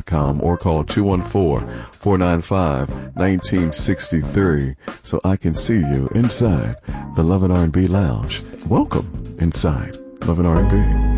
love4rb.com or call 214-495-1963 so I can see you inside the Love and R&B Lounge. Welcome inside Love and R&B.